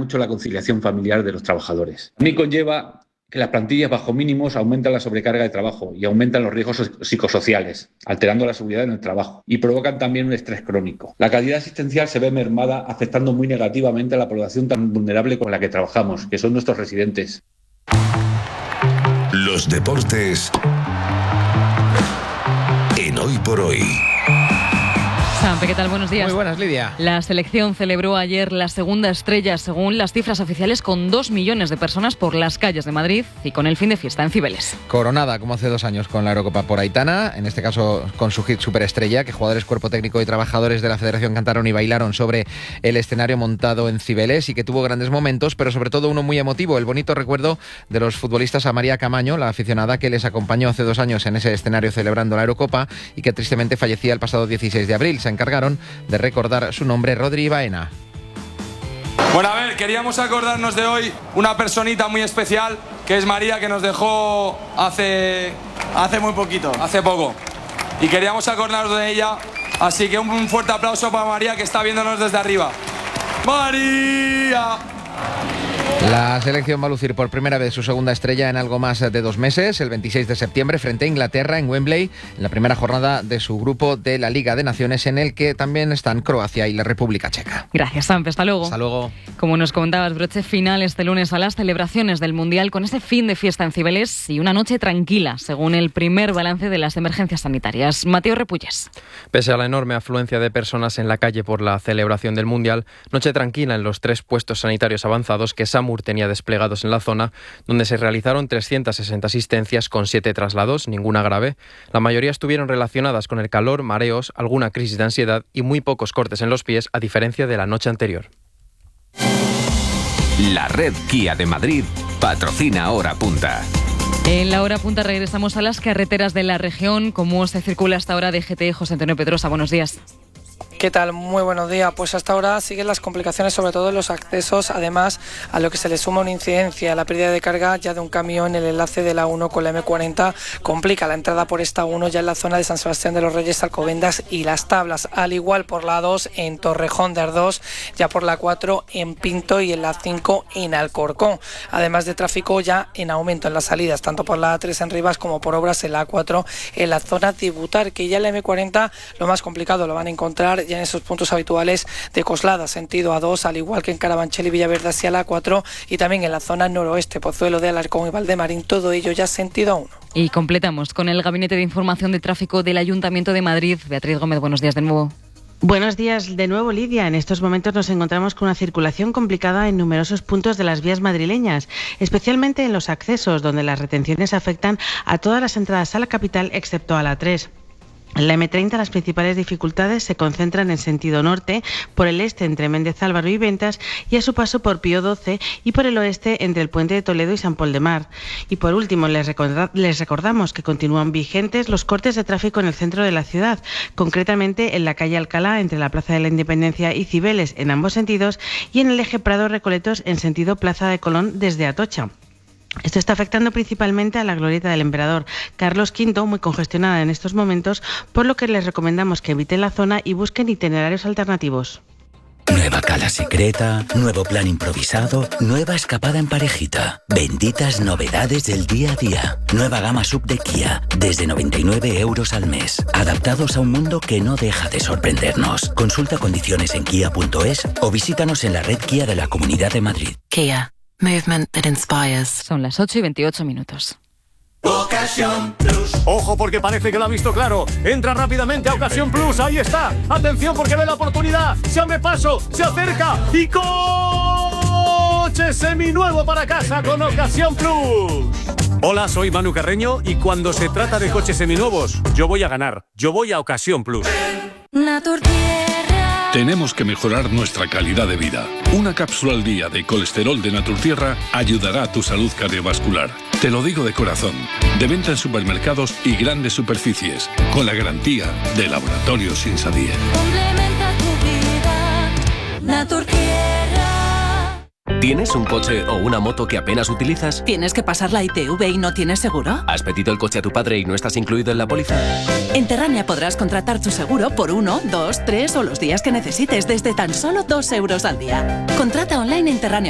mucho la conciliación familiar de los trabajadores. También conlleva que las plantillas bajo mínimos aumentan la sobrecarga de trabajo y aumentan los riesgos psicosociales, alterando la seguridad en el trabajo y provocan también un estrés crónico. La calidad asistencial se ve mermada, afectando muy negativamente a la población tan vulnerable con la que trabajamos, que son nuestros residentes. Los deportes en Hoy por Hoy. Sampe, ¿qué tal? Buenos días. Muy buenas, Lidia. La selección celebró ayer la segunda estrella, según las cifras oficiales, con 2 millones de personas por las calles de Madrid y con el fin de fiesta en Cibeles. Coronada, como hace 2 años, con la Eurocopa por Aitana, en este caso con su hit Superestrella, que jugadores, cuerpo técnico y trabajadores de la Federación cantaron y bailaron sobre el escenario montado en Cibeles y que tuvo grandes momentos, pero sobre todo uno muy emotivo, el bonito recuerdo de los futbolistas a María Camaño, la aficionada que les acompañó hace 2 años en ese escenario celebrando la Eurocopa y que tristemente fallecía el pasado 16 de abril. Se encargaron de recordar su nombre, Rodri Baena. Bueno, a ver, queríamos acordarnos de hoy una personita muy especial, que es María, que nos dejó hace muy poquito, hace poco. Y queríamos acordarnos de ella, así que un fuerte aplauso para María, que está viéndonos desde arriba. ¡María! La selección va a lucir por primera vez su segunda estrella en algo más de 2 meses, el 26 de septiembre, frente a Inglaterra en Wembley, en la primera jornada de su grupo de la Liga de Naciones, en el que también están Croacia y la República Checa. Gracias, Sampe. Hasta luego. Hasta luego. Como nos comentabas, broche final este lunes a las celebraciones del Mundial, con ese fin de fiesta en Cibeles y una noche tranquila, según el primer balance de las emergencias sanitarias. Mateo Repulles. Pese a la enorme afluencia de personas en la calle por la celebración del Mundial, noche tranquila en los 3 puestos sanitarios avanzados que SAMUR tenía desplegados en la zona, donde se realizaron 360 asistencias con 7 traslados, ninguna grave. La mayoría estuvieron relacionadas con el calor, mareos, alguna crisis de ansiedad y muy pocos cortes en los pies, a diferencia de la noche anterior. La red Kia de Madrid patrocina Hora Punta. En la Hora Punta regresamos a las carreteras de la región. ¿Cómo se circula hasta ahora de GT? José Antonio Pedrosa, buenos días. ¿Qué tal? Muy buenos días. Pues hasta ahora siguen las complicaciones, sobre todo en los accesos, además a lo que se le suma una incidencia. La pérdida de carga ya de un camión en el enlace de la 1 con la M40 complica la entrada por esta 1 ya en la zona de San Sebastián de los Reyes, Alcobendas y Las Tablas. Al igual por la 2 en Torrejón de Ardós, ya por la 4 en Pinto y en la 5 en Alcorcón. Además de tráfico ya en aumento en las salidas, tanto por la A3 en Rivas como por obras en la A4 en la zona de Butarque. Ya en la M40 lo más complicado lo van a encontrar ya en esos puntos habituales de Coslada, sentido A2, al igual que en Carabanchel y Villaverde hacia la A4 y también en la zona noroeste, Pozuelo de Alarcón y Valdemarín, todo ello ya sentido A1. Y completamos con el Gabinete de Información de Tráfico del Ayuntamiento de Madrid. Beatriz Gómez, buenos días de nuevo. Buenos días de nuevo, Lidia. En estos momentos nos encontramos con una circulación complicada en numerosos puntos de las vías madrileñas, especialmente en los accesos, donde las retenciones afectan a todas las entradas a la capital excepto a la 3. En la M30 las principales dificultades se concentran en sentido norte, por el este entre Méndez Álvaro y Ventas y a su paso por Pío XII y por el oeste entre el Puente de Toledo y San Pol de Mar. Y por último les recordamos que continúan vigentes los cortes de tráfico en el centro de la ciudad, concretamente en la calle Alcalá entre la Plaza de la Independencia y Cibeles en ambos sentidos y en el eje Prado-Recoletos en sentido Plaza de Colón desde Atocha. Esto está afectando principalmente a la glorieta del Emperador Carlos V, muy congestionada en estos momentos, por lo que les recomendamos que eviten la zona y busquen itinerarios alternativos. Nueva cala secreta, nuevo plan improvisado, nueva escapada en parejita. Benditas novedades del día a día. Nueva gama sub de Kia, desde 99 euros al mes. Adaptados a un mundo que no deja de sorprendernos. Consulta condiciones en kia.es o visítanos en la red Kia de la Comunidad de Madrid. Kia. Movement that inspires. Son las 8:28. Ocasión Plus. Ojo, porque parece que lo ha visto claro. Entra rápidamente a Ocasión Plus. Ahí está. Atención, porque ve la oportunidad. Se abre paso, se acerca y coche seminuevo para casa con Ocasión Plus. Hola, soy Manu Carreño y cuando se trata de coches seminuevos, yo voy a ganar. Yo voy a Ocasión Plus. Tenemos que mejorar nuestra calidad de vida. Una cápsula al día de colesterol de Naturtierra ayudará a tu salud cardiovascular. Te lo digo de corazón. De venta en supermercados y grandes superficies, con la garantía de Laboratorios Insadier. Complementa tu vida, Naturtierra. ¿Tienes un coche o una moto que apenas utilizas? ¿Tienes que pasar la ITV y no tienes seguro? ¿Has pedido el coche a tu padre y no estás incluido en la póliza? En Terrania podrás contratar tu seguro por 1, 2, 3 o los días que necesites desde tan solo 2 euros al día. Contrata online en Terrania.